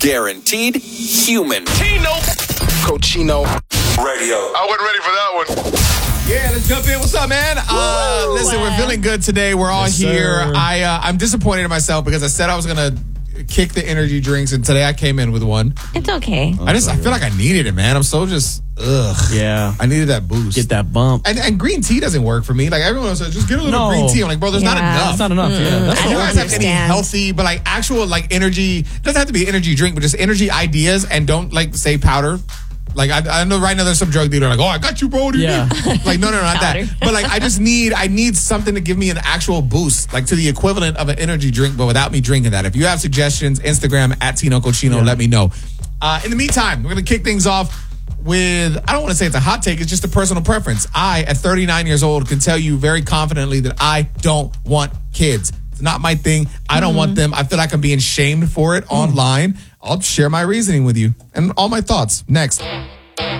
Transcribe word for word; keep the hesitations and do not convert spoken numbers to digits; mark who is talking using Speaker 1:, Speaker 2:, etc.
Speaker 1: Guaranteed human.
Speaker 2: Tino.
Speaker 3: Cochino
Speaker 2: Radio. I wasn't ready for that one.
Speaker 4: Yeah, let's jump in. What's up, man? Uh, listen, we're feeling good today. We're all
Speaker 5: Yes,
Speaker 4: here.
Speaker 5: sir.
Speaker 4: I, uh, I'm disappointed in myself because I said I was going to kick the energy drinks, and today I came in with one.
Speaker 6: It's okay.
Speaker 4: I just, I feel like I needed it, man. I'm so just, ugh.
Speaker 5: Yeah.
Speaker 4: I needed that boost.
Speaker 5: Get that bump.
Speaker 4: And, and green tea doesn't work for me. Like, everyone else says, just get a little
Speaker 5: No.
Speaker 4: green tea. I'm like, bro, there's not
Speaker 6: Yeah.
Speaker 4: enough.
Speaker 5: That's not enough. Yeah. That's
Speaker 4: If
Speaker 6: I
Speaker 4: you
Speaker 6: don't
Speaker 4: guys have any
Speaker 6: understand.
Speaker 4: healthy, but like actual like energy, doesn't have to be an energy drink, but just energy ideas, and don't like say powder. Like I, I know right now there's some drug dealer like, oh, I got you, bro. What do you
Speaker 5: Yeah.
Speaker 4: need? Like no, no, no, not that.
Speaker 6: Powder.
Speaker 4: But like I just need, I need something to give me an actual boost, like to the equivalent of an energy drink, but without me drinking that. If you have suggestions, Instagram at Tino Cochino,
Speaker 5: Yeah.
Speaker 4: let me know. Uh, in the meantime, we're gonna kick things off with, I don't want to say it's a hot take, it's just a personal preference. I, at thirty-nine years old, can tell you very confidently that I don't want kids. It's not my thing. I don't want them. I feel like I'm being shamed for it online. I'll share my reasoning with you and all my thoughts next.